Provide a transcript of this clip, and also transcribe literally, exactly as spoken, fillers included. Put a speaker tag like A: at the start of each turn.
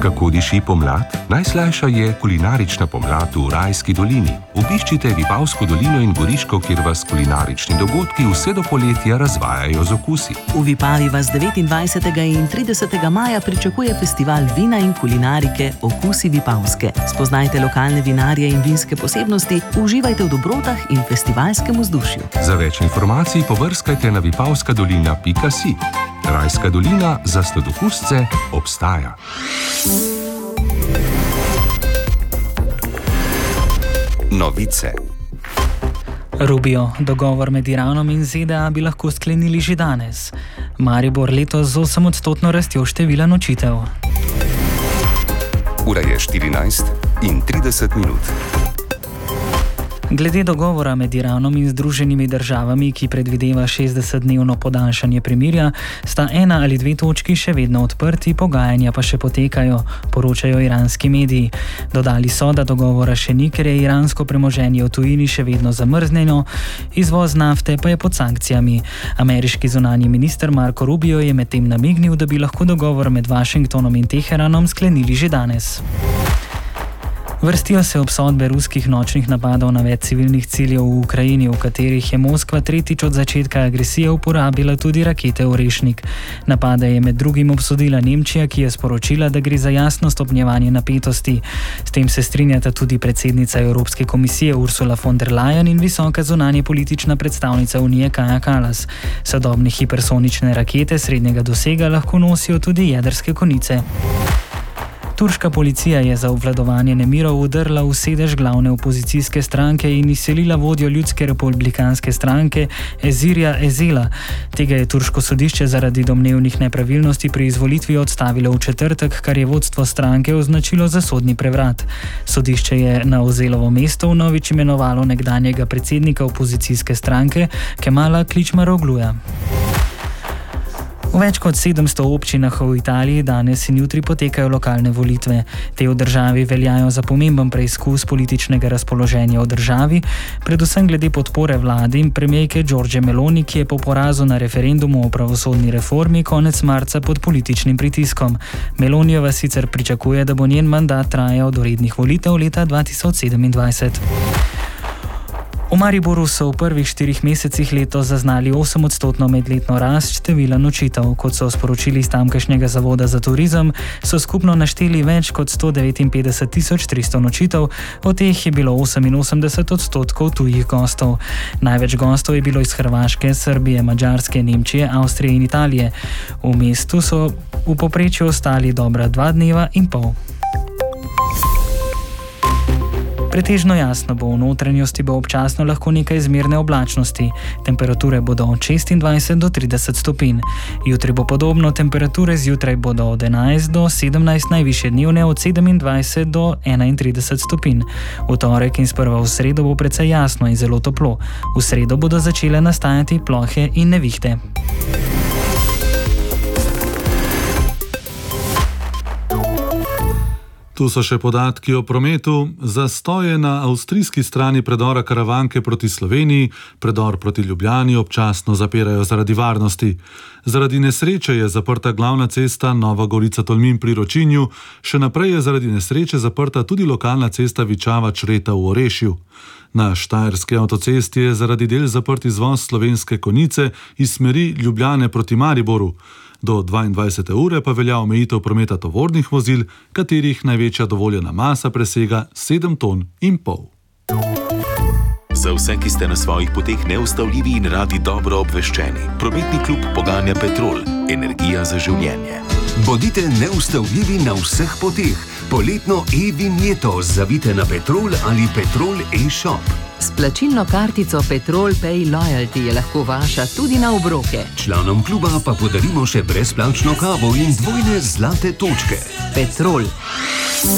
A: Kako diši pomlad? Najslajša je kulinarična pomlad v Rajski dolini. Obiščite Vipavsko dolino in Goriško, kjer vas kulinarični dogodki vse do poletja razvajajo z okusi.
B: V Vipavi vas devetindvajsetega in tridesetega maja pričakuje festival vina in kulinarike Okusi Vipavske. Spoznajte lokalne vinarje in vinske posebnosti, uživajte v dobrotah in festivalskem vzdušju.
A: Za več informacij pobrskajte na vipavska dolina pika si. Rajska dolina za sladokusce obstaja.
C: Novice.
D: Rubio, dogovor med Iranom in Z D A bi lahko sklenili že danes. Maribor letos z osemodstotno rastjo števila nočitev.
C: Ura je štirinajst in trideset minut.
D: Glede dogovora med Iranom in Združenimi državami, ki predvideva šestdesetdnevno podaljšanje premirja, sta ena ali dve točki še vedno odprti, pogajanja pa še potekajo, poročajo iranski mediji. Dodali so, da dogovora še ni, ker je iransko premoženje v tujini še vedno zamrznjeno, izvoz nafte pa je pod sankcijami. Ameriški zunanji minister Marco Rubio je medtem namignil, da bi lahko dogovor med Washingtonom in Teheranom sklenili že danes. Vrstijo se obsodbe ruskih nočnih napadov na več civilnih ciljev v Ukrajini, v katerih je Moskva tretjič od začetka agresije uporabila tudi rakete Orešnik. Napade je med drugim obsodila Nemčija, ki je sporočila, da gre za jasno stopnjevanje napetosti. S tem se strinjata tudi predsednica Evropske komisije Ursula von der Leyen in visoka zunanje politična predstavnica Unije Kaja Kallas. Sodobne hipersonične rakete srednjega dosega lahko nosijo tudi jedrske konice. Turška policija je za obvladovanje nemirov vdrla v sedež glavne opozicijske stranke in izselila vodjo Ljudske republikanske stranke Ezirja Ezela. Tega je turško sodišče zaradi domnevnih nepravilnosti pri izvolitvi odstavilo v četrtek, kar je vodstvo stranke označilo za sodni prevrat. Sodišče je na Ezelovo mesto vnovič imenovalo nekdanjega predsednika opozicijske stranke Kemala Kličmarogluja. V več kot sedemsto občinah v Italiji danes in jutri potekajo lokalne volitve. Te v državi veljajo za pomemben preizkus političnega razpoloženja v državi, predvsem glede podpore vladi in premierke Giorgie Meloni, ki je po porazu na referendumu o pravosodni reformi konec marca pod političnim pritiskom. Melonijeva sicer pričakuje, da bo njen mandat trajal do rednih volitev leta dva tisoč sedemindvajset. V Mariboru so v prvih štirih mesecih letos zaznali osemodstotno medletno rast števila nočitev. Kot so sporočili iz tamkajšnjega zavoda za turizem, so skupno našteli več kot sto devetinpetdeset tisoč tristo nočitev, od teh je bilo oseminosemdeset odstotkov tujih gostov. Največ gostov je bilo iz Hrvaške, Srbije, Madžarske, Nemčije, Avstrije in Italije. V mestu so v povprečju ostali dobra dva dneva in pol. Pretežno jasno bo, v notranjosti bo občasno lahko nekaj zmerne oblačnosti. Temperature bodo od šestindvajset do trideset stopinj. Jutri bo podobno, temperature zjutraj bodo od enajst do sedemnajst, najvišje dnevne od sedemindvajset do enaintrideset stopinj. V torek in sprva v sredo bo precej jasno in zelo toplo. V sredo bodo začele nastajati plohe in nevihte.
E: Tu so še podatki o prometu. Zastoje na avstrijski strani predora Karavanke proti Sloveniji, predor proti Ljubljani občasno zapirajo zaradi varnosti. Zaradi nesreče je zaprta glavna cesta Nova Gorica-Tolmin pri Ročinju, še naprej je zaradi nesreče zaprta tudi lokalna cesta Vičava-Čreta v Orešju. Na štajerski avtocesti je zaradi del zaprt izvoz Slovenske Konjice iz smeri Ljubljane proti Mariboru. Do dvaindvajsete ure pa velja omejitev prometa tovornih vozil, katerih največja dovoljena masa presega sedem ton in pol.
F: Za vse, ki ste na svojih poteh neustavljivi in radi dobro obveščeni, prometni klub poganja Petrol, energija za življenje.
G: Bodite neustavljivi na vseh poteh. Poletno e-vinjeto zavite na Petrol ali Petrol e-shop.
H: S plačilno kartico Petrol Pay Loyalty je lahko vaša tudi na obroke.
G: Članom kluba pa podarimo še brezplačno kavo in dvojne zlate točke.
H: Petrol.